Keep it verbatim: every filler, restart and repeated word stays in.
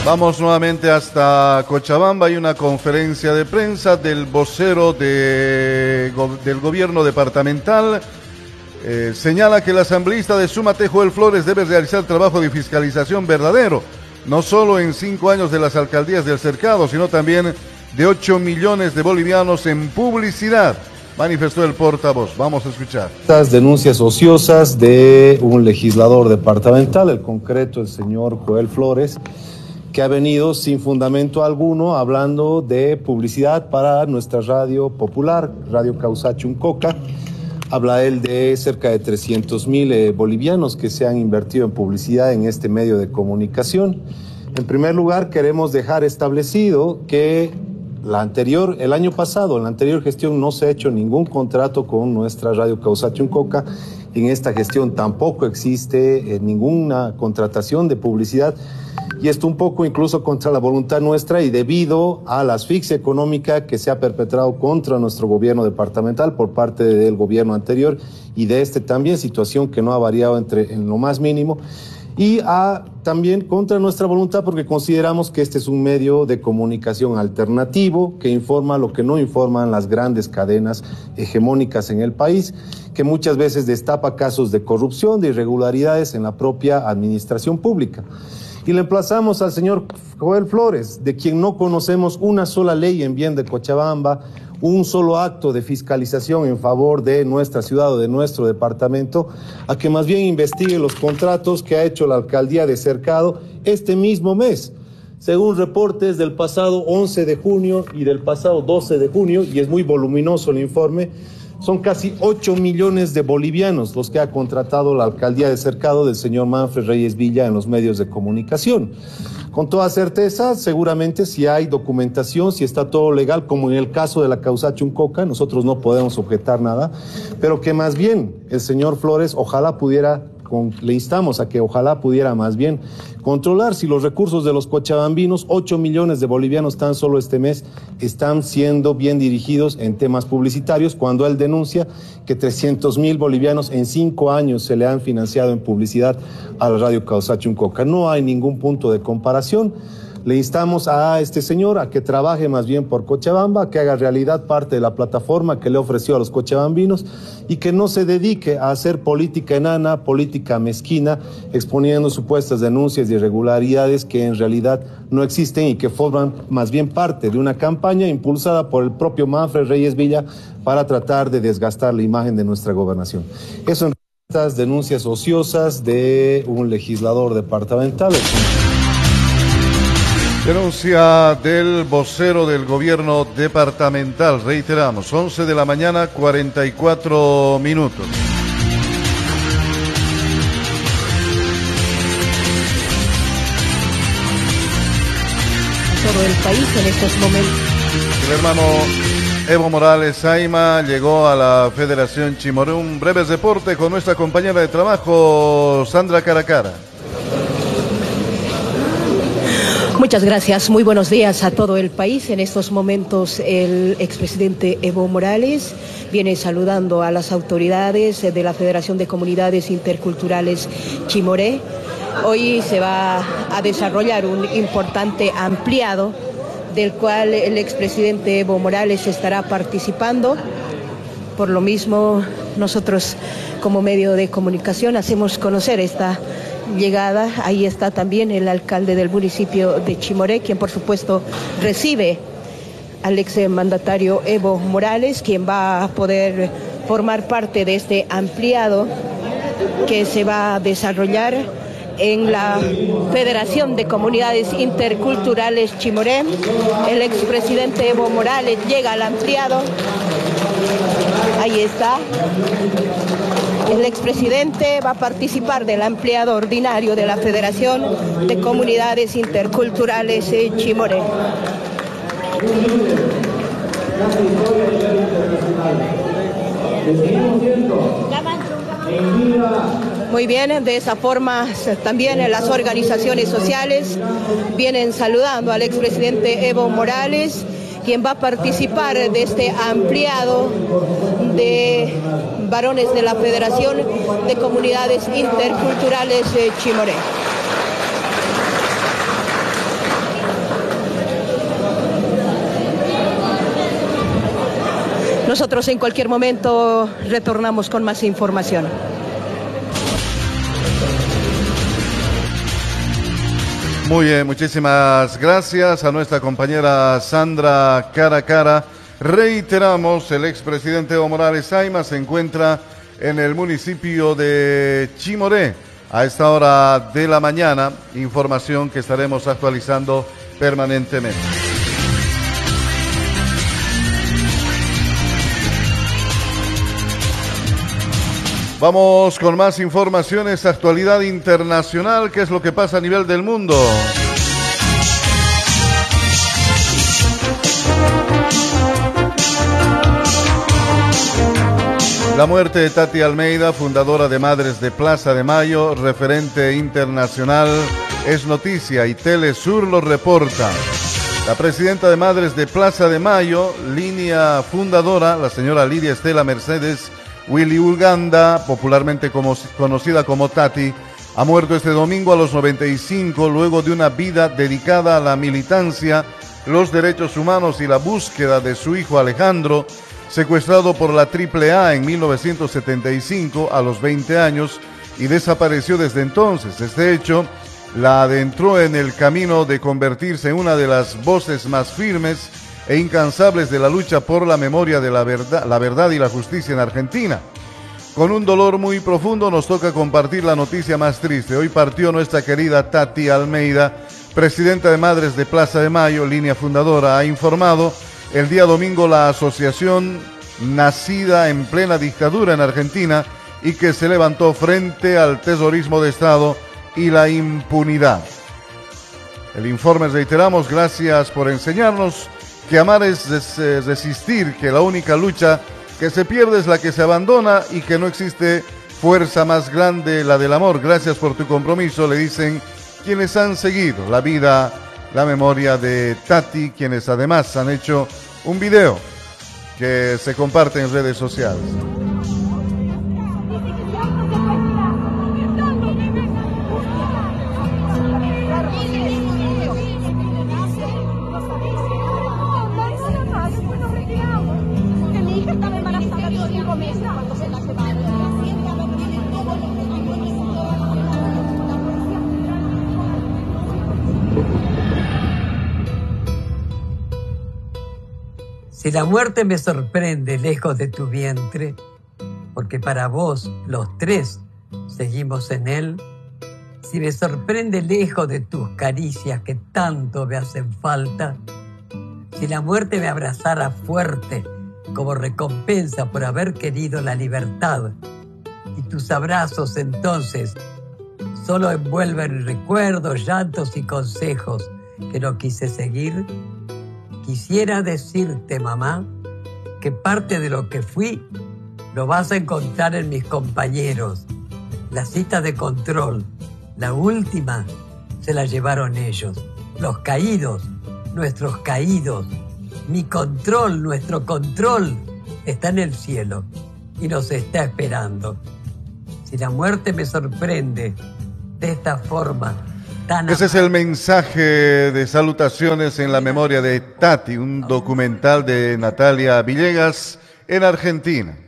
Vamos nuevamente hasta Cochabamba. Hay una conferencia de prensa del vocero de, del gobierno departamental. Eh, señala que el asambleísta de Sumate, Joel Flores, debe realizar trabajo de fiscalización verdadero, no solo en cinco años de las alcaldías del cercado, sino también de ocho millones de bolivianos en publicidad, manifestó el portavoz. Vamos a escuchar. Estas denuncias ociosas de un legislador departamental, el concreto el señor Joel Flores, que ha venido sin fundamento alguno hablando de publicidad para nuestra radio popular, Radio Causacho-Uncoca. Habla él de cerca de trescientos mil eh, bolivianos que se han invertido en publicidad en este medio de comunicación. En primer lugar, queremos dejar establecido que la anterior, el año pasado, en la anterior gestión no se ha hecho ningún contrato con nuestra Radio Causacho-Uncoca. En esta gestión tampoco existe eh, ninguna contratación de publicidad. Y esto un poco incluso contra la voluntad nuestra y debido a la asfixia económica que se ha perpetrado contra nuestro gobierno departamental por parte del gobierno anterior y de este también, situación que no ha variado entre, en lo más mínimo, y a, también contra nuestra voluntad porque consideramos que este es un medio de comunicación alternativo que informa lo que no informan las grandes cadenas hegemónicas en el país, que muchas veces destapa casos de corrupción, de irregularidades en la propia administración pública. Y le emplazamos al señor Joel Flores, de quien no conocemos una sola ley en bien de Cochabamba, un solo acto de fiscalización en favor de nuestra ciudad o de nuestro departamento, a que más bien investigue los contratos que ha hecho la alcaldía de Cercado este mismo mes. Según reportes del pasado once de junio y del pasado doce de junio, y es muy voluminoso el informe, son casi ocho millones de bolivianos los que ha contratado la alcaldía de Cercado del señor Manfred Reyes Villa en los medios de comunicación. Con toda certeza, seguramente si hay documentación, si está todo legal, como en el caso de la Causacho-Uncoca, nosotros no podemos objetar nada, pero que más bien el señor Flores ojalá pudiera, con, le instamos a que ojalá pudiera más bien controlar si los recursos de los cochabambinos, ocho millones de bolivianos tan solo este mes, están siendo bien dirigidos en temas publicitarios, cuando él denuncia que trescientos mil bolivianos en cinco años se le han financiado en publicidad a la Radio Causacho-Uncoca. No hay ningún punto de comparación. Le instamos a este señor a que trabaje más bien por Cochabamba, que haga realidad parte de la plataforma que le ofreció a los cochabambinos y que no se dedique a hacer política enana, política mezquina, exponiendo supuestas denuncias de irregularidades que en realidad no existen y que forman más bien parte de una campaña impulsada por el propio Manfred Reyes Villa para tratar de desgastar la imagen de nuestra gobernación. Eso en estas denuncias ociosas de un legislador departamental. Denuncia del vocero del gobierno departamental. Reiteramos, once de la mañana, cuarenta y cuatro minutos. A todo el país en estos momentos. El hermano Evo Morales Saima llegó a la Federación Chimoré. Un breve reporte con nuestra compañera de trabajo, Sandra Caracara. Muchas gracias, muy buenos días a todo el país. En estos momentos el expresidente Evo Morales viene saludando a las autoridades de la Federación de Comunidades Interculturales Chimoré. Hoy se va a desarrollar un importante ampliado del cual el expresidente Evo Morales estará participando. Por lo mismo, nosotros como medio de comunicación hacemos conocer esta llegada. Ahí está también el alcalde del municipio de Chimoré, quien por supuesto recibe al exmandatario Evo Morales, quien va a poder formar parte de este ampliado que se va a desarrollar en la Federación de Comunidades Interculturales Chimoré. El expresidente Evo Morales llega al ampliado. Ahí está. El expresidente va a participar del ampliado ordinario de la Federación de Comunidades Interculturales Chimoré. Muy bien, de esa forma también las organizaciones sociales vienen saludando al expresidente Evo Morales, quien va a participar de este ampliado de varones de la Federación de Comunidades Interculturales de Chimoré. nosotros en cualquier momento retornamos con más información. Muy bien, muchísimas gracias a nuestra compañera Sandra Cara Cara. Reiteramos, el expresidente Evo Morales Ayma se encuentra en el municipio de Chimoré a esta hora de la mañana, información que estaremos actualizando permanentemente. Vamos con más informaciones, actualidad internacional, qué es lo que pasa a nivel del mundo. La muerte de Tati Almeida, fundadora de Madres de Plaza de Mayo, referente internacional, es noticia y Telesur lo reporta. La presidenta de Madres de Plaza de Mayo, línea fundadora, la señora Lidia Estela Mercedes Willy Uganda, popularmente como, conocida como Tati, ha muerto este domingo a los noventa y cinco luego de una vida dedicada a la militancia, los derechos humanos y la búsqueda de su hijo Alejandro, secuestrado por la triple A en mil novecientos setenta y cinco a los veinte años y desapareció desde entonces. Este hecho la adentró en el camino de convertirse en una de las voces más firmes e incansables de la lucha por la memoria de la verdad, la verdad y la justicia en Argentina. Con un dolor muy profundo nos toca compartir la noticia más triste. Hoy partió nuestra querida Tati Almeida, presidenta de Madres de Plaza de Mayo, línea fundadora. Ha informado el día domingo la asociación nacida en plena dictadura en Argentina y que se levantó frente al terrorismo de Estado y la impunidad. El informe, reiteramos, gracias por enseñarnos que amar es resistir, que la única lucha que se pierde es la que se abandona y que no existe fuerza más grande, la del amor. Gracias por tu compromiso, le dicen quienes han seguido la vida, la memoria de Tati, quienes además han hecho un video que se comparte en redes sociales. Si la muerte me sorprende lejos de tu vientre, porque para vos los tres seguimos en él, si me sorprende lejos de tus caricias que tanto me hacen falta, si la muerte me abrazara fuerte como recompensa por haber querido la libertad, y tus abrazos entonces solo envuelven recuerdos, llantos y consejos que no quise seguir, quisiera decirte, mamá, que parte de lo que fui lo vas a encontrar en mis compañeros. La cita de control, la última, se la llevaron ellos. Los caídos, nuestros caídos. Mi control, nuestro control, está en el cielo y nos está esperando. Si la muerte me sorprende de esta forma, ese es el mensaje de salutaciones en la memoria de Tati, un documental de Natalia Villegas en Argentina.